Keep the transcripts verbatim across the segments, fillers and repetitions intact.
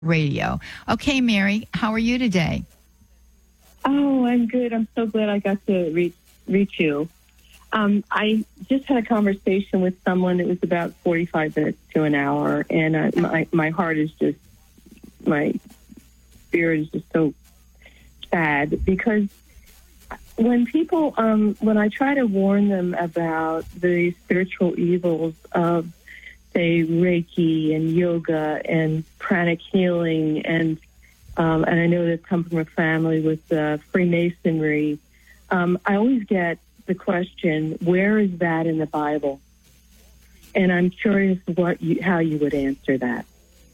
Radio. Okay, Mary, how are you today? Oh, I'm good. I'm so glad I got to reach, reach you. Um, I just had a conversation with someone. It was about forty-five minutes to an hour, and uh, my, my heart is just, my spirit is just so sad because when people, um, when I try to warn them about the spiritual evils of, say, Reiki and yoga and pranic healing, and um, and I know this comes from a family with uh, Freemasonry, um, I always get the question, where is that in the Bible? And I'm curious what you, how you would answer that.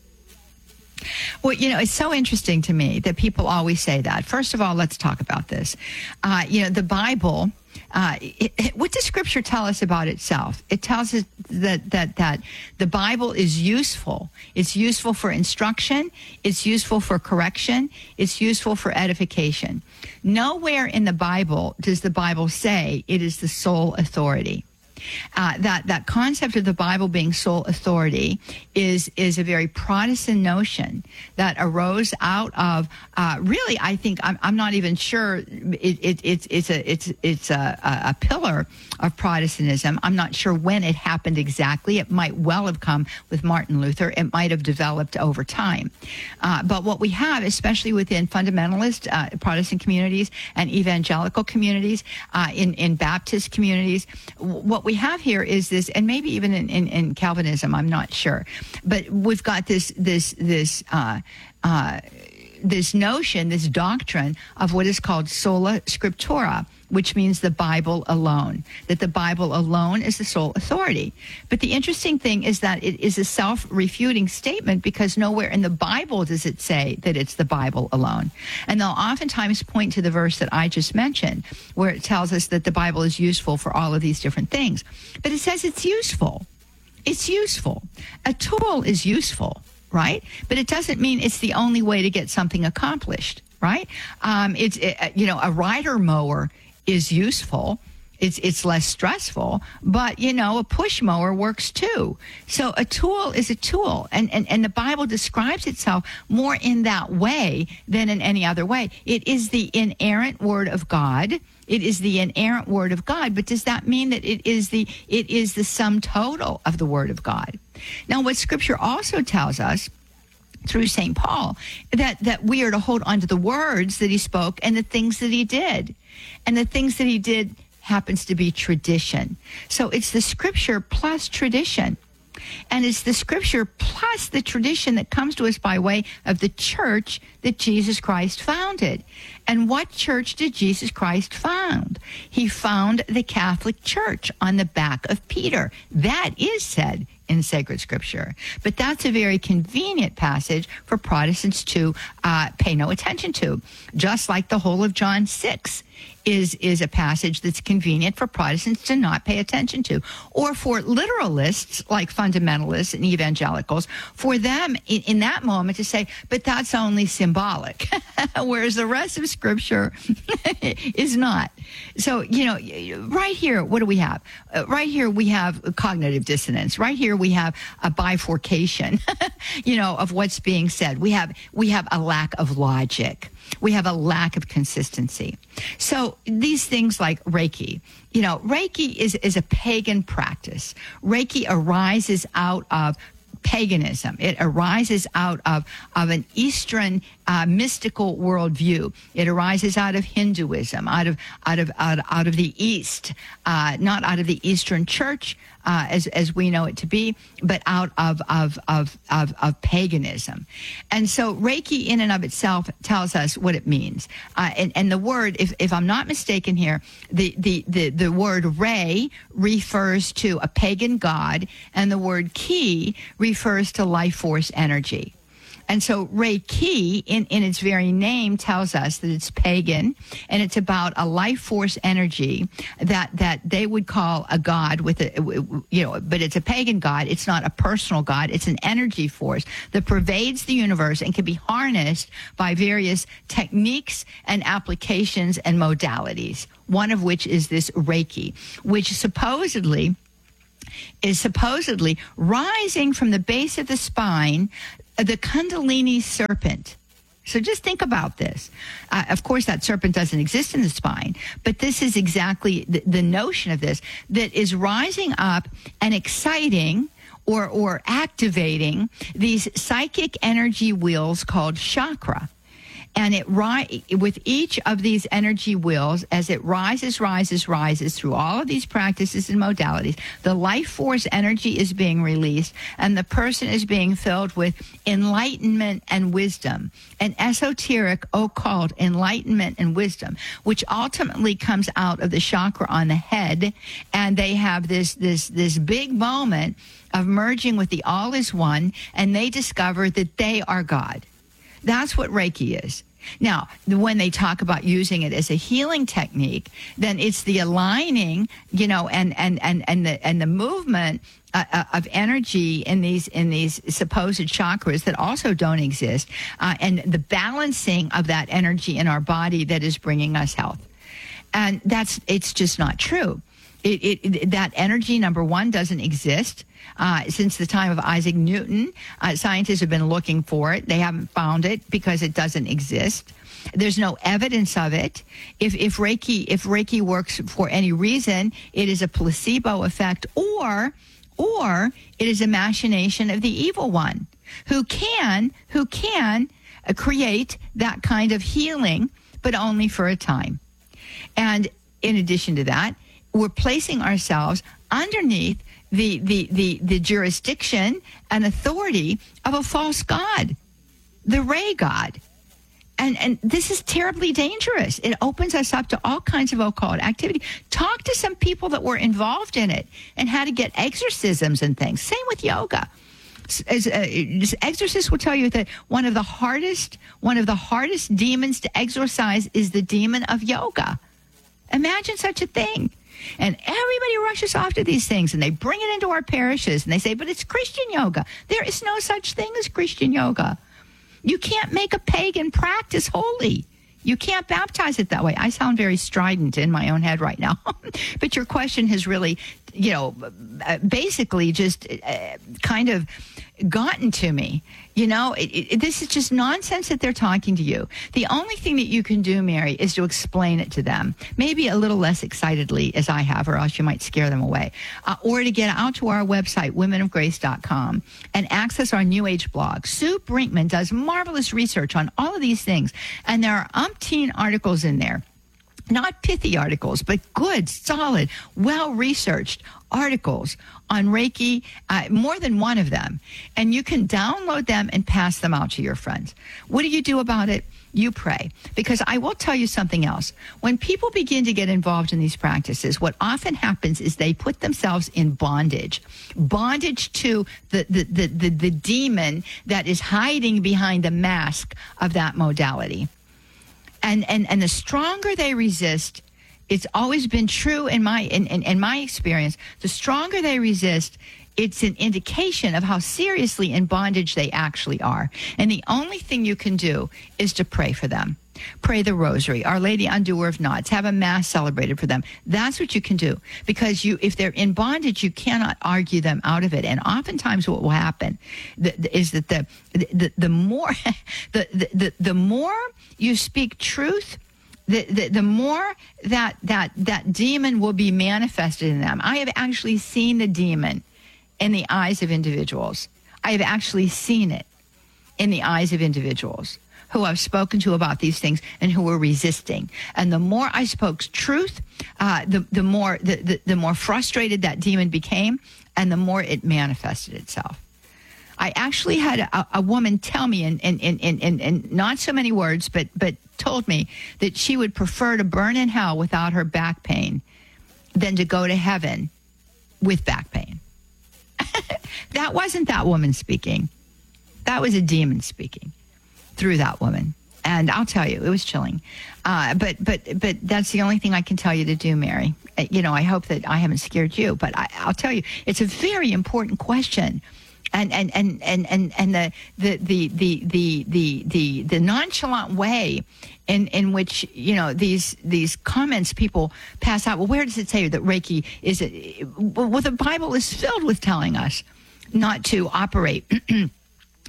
Well, you know, it's so interesting to me that people always say that. First of all, let's talk about this. Uh, you know, the Bible, uh, it, it, what does Scripture tell us about itself? It tells us that, that, that the Bible is useful. It's useful for instruction. It's useful for correction. It's useful for edification. Nowhere in the Bible does the Bible say it is the sole authority. Uh, that that concept of the Bible being sole authority is is a very Protestant notion that arose out of uh, really, I think I'm, I'm not even sure it, it, it's it's a it's it's a, a pillar of Protestantism. I'm not sure when it happened exactly. It might well have come with Martin Luther. It might have developed over time. Uh, but what we have, especially within fundamentalist uh, Protestant communities and evangelical communities, uh, in in Baptist communities, what we have here is this, and maybe even in, in, in Calvinism, I'm not sure, but we've got this this this uh, uh, this notion, this doctrine of what is called sola scriptura, which means the Bible alone, that the Bible alone is the sole authority. But the interesting thing is that it is a self-refuting statement because nowhere in the Bible does it say that it's the Bible alone. And they'll oftentimes point to the verse that I just mentioned, where it tells us that the Bible is useful for all of these different things. But it says it's useful. It's useful. A tool is useful, right? But it doesn't mean it's the only way to get something accomplished, right? Um, it's, it, you know, a rider mower is useful. It's it's less stressful, but, you know, a push mower works too. So a tool is a tool, and, and, and the Bible describes itself more in that way than in any other way. It is the inerrant word of God. It is the inerrant word of God, but does that mean that it is the it is the sum total of the word of God? Now, what Scripture also tells us through Saint Paul, that, that we are to hold on to the words that he spoke and the things that he did. And the things that he did happens to be tradition. So it's the Scripture plus tradition. And it's the Scripture plus the tradition that comes to us by way of the church that Jesus Christ founded. And what church did Jesus Christ found? He found the Catholic Church on the back of Peter. That is said in sacred Scripture. But that's a very convenient passage for Protestants to uh, pay no attention to, just like the whole of John six is is a passage that's convenient for Protestants to not pay attention to, or for literalists like fundamentalists and evangelicals, for them in, in that moment to say, but that's only symbolic, whereas the rest of Scripture is not. So, you know, right here, what do we have? Uh, right here we have cognitive dissonance. Right here we have a bifurcation, you know, of what's being said. We have we have a lack of logic. We have a lack of consistency. So these things like Reiki, you know, Reiki is, is a pagan practice. Reiki arises out of paganism. It arises out of, of an Eastern uh, mystical worldview. It arises out of Hinduism, out of out of out, out of the East, uh, not out of the Eastern Church uh, as as we know it to be, but out of of, of of of paganism. And so Reiki, in and of itself, tells us what it means. Uh, and, and the word, if if I'm not mistaken here, the the the the word Re refers to a pagan god, and the word Ki refers to life force energy. And so Reiki, in, in its very name, tells us that it's pagan, and it's about a life force energy that, that they would call a god with a, you know, but it's a pagan god. It's not a personal god. It's an energy force that pervades the universe and can be harnessed by various techniques and applications and modalities, one of which is this Reiki, which supposedly is supposedly rising from the base of the spine the Kundalini serpent. So just think about this. Uh, of course, that serpent doesn't exist in the spine, but this is exactly the, the notion of this that is rising up and exciting or, or activating these psychic energy wheels called chakra. And it ri- with each of these energy wheels, as it rises, rises, rises through all of these practices and modalities, the life force energy is being released, and the person is being filled with enlightenment and wisdom, an esoteric, occult enlightenment and wisdom, which ultimately comes out of the chakra on the head, and they have this this this big moment of merging with the all is one, and they discover that they are God. That's what Reiki is. Now, when they talk about using it as a healing technique, then it's the aligning, you know, and and and and the and the movement uh, of energy in these in these supposed chakras that also don't exist, uh, and the balancing of that energy in our body that is bringing us health. And that's it's just not true. It, it, that energy, number one, doesn't exist. Uh, since the time of Isaac Newton, uh, scientists have been looking for it. They haven't found it because it doesn't exist. There's no evidence of it. If, if Reiki, if Reiki works for any reason, it is a placebo effect, or, or it is a machination of the evil one, who can, who can uh, create that kind of healing, but only for a time. And in addition to that, we're placing ourselves underneath the, the, the, the jurisdiction and authority of a false god, the Ray god. And, and this is terribly dangerous. It opens us up to all kinds of occult activity. Talk to some people that were involved in it and how to get exorcisms and things. Same with yoga. As, uh, exorcists will tell you that one of the hardest, one of the hardest demons to exorcise is the demon of yoga. Imagine such a thing. And everybody rushes off to these things, and they bring it into our parishes, and they say, but it's Christian yoga. There is no such thing as Christian yoga. You can't make a pagan practice holy. You can't baptize it that way. I sound very strident in my own head right now. But your question has really, you know, basically just uh, kind of gotten to me. You know, it, it, this is just nonsense that they're talking to you. The only thing that you can do, Mary, is to explain it to them, maybe a little less excitedly as I have, or else you might scare them away, uh, or to get out to our website, women of grace dot com, and access our New Age blog. Sue Brinkman does marvelous research on all of these things, and there are umpteen articles in there. Not pithy articles, but good, solid, well-researched articles on Reiki, uh, more than one of them. And you can download them and pass them out to your friends. What do you do about it? You pray. Because I will tell you something else. When people begin to get involved in these practices, what often happens is they put themselves in bondage. Bondage to the, the, the, the, the demon that is hiding behind the mask of that modality. And, and and the stronger they resist, it's always been true in my in, in, in my experience, the stronger they resist, it's an indication of how seriously in bondage they actually are. And the only thing you can do is to pray for them. Pray the rosary, Our Lady Undoer of Knots, have a mass celebrated for them. That's what you can do. Because you, if they're in bondage, you cannot argue them out of it. And oftentimes what will happen the, the, is that the, the, the more, the, the, the, the more you speak truth, the, the, the more that, that, that demon will be manifested in them. I have actually seen the demon in the eyes of individuals. I have actually seen it in the eyes of individuals who I've spoken to about these things and who were resisting. And the more I spoke truth, uh, the, the more the, the, the more frustrated that demon became, and the more it manifested itself. I actually had a, a woman tell me in, in, in, in, in not so many words, but, but told me that she would prefer to burn in hell without her back pain than to go to heaven with back pain. That wasn't that woman speaking. That was a demon speaking through that woman. And I'll tell you, it was chilling. Uh, but but but that's the only thing I can tell you to do, Mary. Uh, you know, I hope that I haven't scared you, but I, I'll tell you, it's a very important question. And and and and and, and the, the, the, the, the, the, the, the nonchalant way in, in which, you know, these these comments people pass out. Well, where does it say that Reiki is it? Well, the Bible is filled with telling us not to operate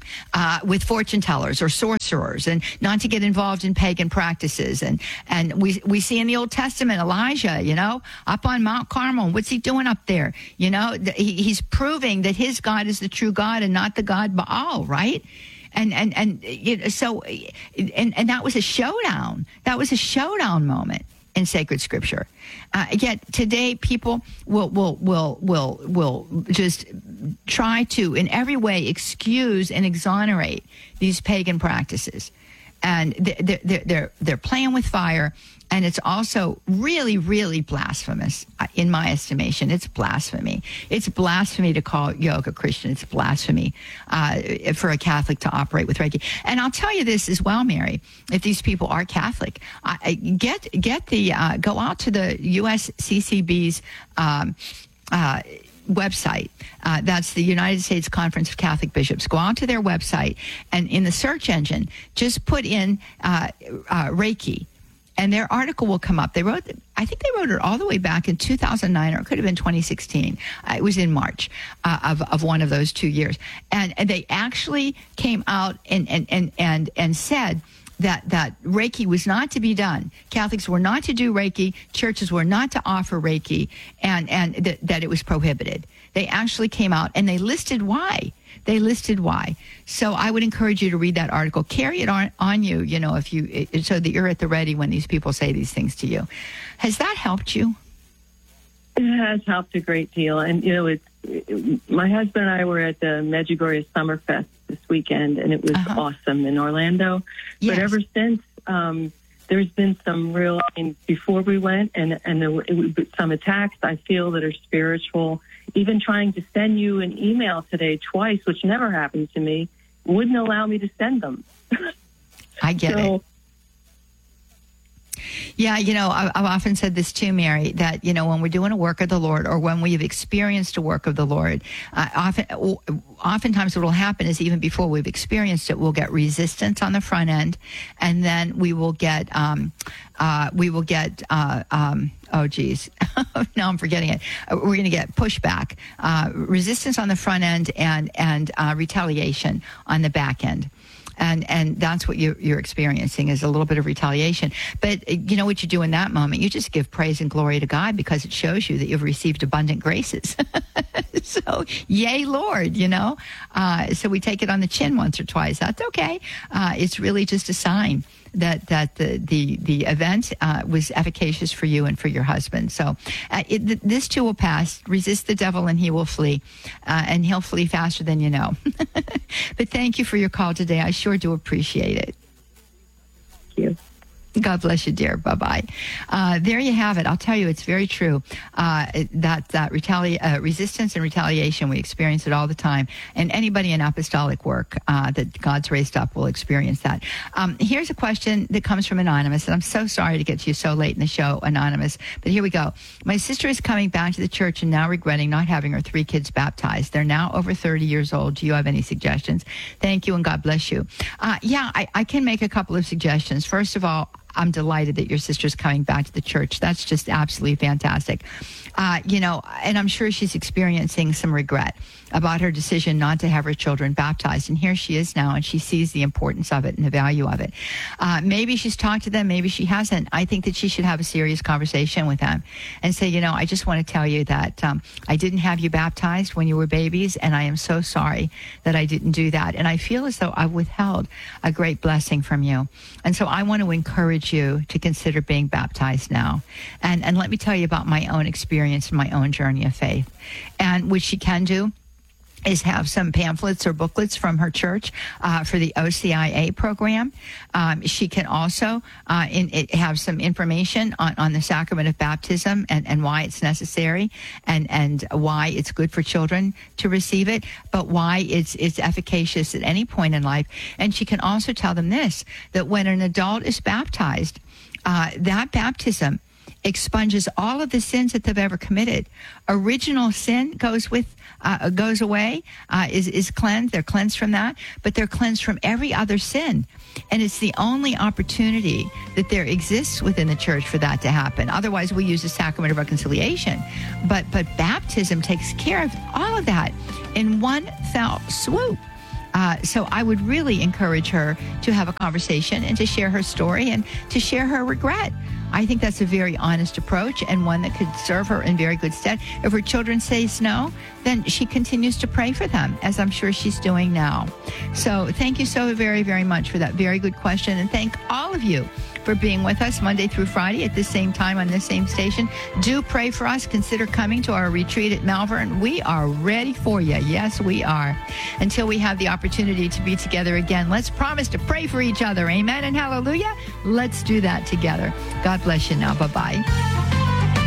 uh, with fortune tellers or sorcerers, and not to get involved in pagan practices. And and we we see in the Old Testament Elijah, you know, up on Mount Carmel. What's he doing up there? You know, he, he's proving that his God is the true God and not the God Baal, right? And and and you know, so and and that was a showdown. That was a showdown moment in sacred scripture. Uh, yet today, people will will will will will just try to, in every way, excuse and exonerate these pagan practices, and they're they're they're, they're playing with fire. And it's also really, really blasphemous, in my estimation. It's blasphemy. It's blasphemy to call yoga Christian. It's blasphemy uh, for a Catholic to operate with Reiki. And I'll tell you this as well, Mary. If these people are Catholic, uh, get get the uh, go out to the U S C C B's um, uh, website. Uh, that's the United States Conference of Catholic Bishops. Go out to their website, and in the search engine, just put in uh, uh, Reiki. And their article will come up. They wrote, I think they wrote it all the way back in two thousand nine, or it could have been twenty sixteen. Uh, it was in March uh, of, of one of those two years. And, and they actually came out and, and, and, and, and said that, that Reiki was not to be done. Catholics were not to do Reiki. Churches were not to offer Reiki, and, and th- that it was prohibited. They actually came out and they listed why. They listed why. So I would encourage you to read that article. Carry it on, on you, you know, if you, so that you're at the ready when these people say these things to you. Has that helped you? It has helped a great deal. And, you know, it's, it, my husband and I were at the Medjugorje Summerfest this weekend, and it was uh-huh. awesome in Orlando. Yes. But ever since, um, there's been some real, I mean, before we went, and, and there were some attacks I feel that are spiritual. Even trying to send you an email today twice, which never happened to me, wouldn't allow me to send them. I get so, it. Yeah, you know, I, I've often said this too, Mary, that, you know, when we're doing a work of the Lord, or when we've experienced a work of the Lord, uh, often, oftentimes what will happen is, even before we've experienced it, we'll get resistance on the front end, and then we will get, um, uh, we will get, uh, um, oh, geez, now I'm forgetting it. We're going to get pushback, uh, resistance on the front end, and and uh, retaliation on the back end. And and that's what you're, you're experiencing, is a little bit of retaliation. But you know what you do in that moment? You just give praise and glory to God, because it shows you that you've received abundant graces. So, yay, Lord, you know. Uh, so we take it on the chin once or twice. That's okay. Uh, it's really just a sign that that the the, the event uh, was efficacious for you and for your husband. So uh, it, th- this too will pass. Resist the devil and he will flee, uh, and he'll flee faster than you know. But thank you for your call today. I sure do appreciate it. Thank you. God bless you, dear. Bye-bye. Uh, there you have it. I'll tell you, it's very true. Uh, that that retali- uh, resistance and retaliation, we experience it all the time. And anybody in apostolic work uh, that God's raised up will experience that. Um, here's a question that comes from Anonymous, and I'm so sorry to get to you so late in the show, Anonymous, but here we go. My sister is coming back to the church and now regretting not having her three kids baptized. They're now over thirty years old. Do you have any suggestions? Thank you, and God bless you. Uh, yeah, I, I can make a couple of suggestions. First of all, I'm delighted that your sister's coming back to the church. That's just absolutely fantastic. Uh, you know, and I'm sure she's experiencing some regret about her decision not to have her children baptized. And here she is now, and she sees the importance of it and the value of it. Uh, maybe she's talked to them, maybe she hasn't. I think that she should have a serious conversation with them and say, you know, I just want to tell you that um, I didn't have you baptized when you were babies, and I am so sorry that I didn't do that. And I feel as though I've withheld a great blessing from you. And so I want to encourage you to consider being baptized now. And, and let me tell you about my own experience and my own journey of faith. And what she can do is have some pamphlets or booklets from her church uh, for the O C I A program. Um, she can also uh, in, it, have some information on, on the sacrament of baptism and, and why it's necessary, and, and why it's good for children to receive it, but why it's it's efficacious at any point in life. And she can also tell them this, that when an adult is baptized, uh, that baptism expunges all of the sins that they've ever committed. Original sin goes with uh, goes away, uh, is is cleansed. They're cleansed from that, but they're cleansed from every other sin. And it's the only opportunity that there exists within the church for that to happen. Otherwise, we use the sacrament of reconciliation. But but baptism takes care of all of that in one fell swoop. Uh, so I would really encourage her to have a conversation and to share her story and to share her regret. I think that's a very honest approach and one that could serve her in very good stead. If her children says no, then she continues to pray for them, as I'm sure she's doing now. So thank you so very, very much for that very good question. And thank all of you for being with us Monday through Friday at the same time on this same station. Do pray for us. Consider coming to our retreat at Malvern. We are ready for you. Yes, we are. Until we have the opportunity to be together again, let's promise to pray for each other. Amen and hallelujah. Let's do that together. God bless you now. Bye-bye.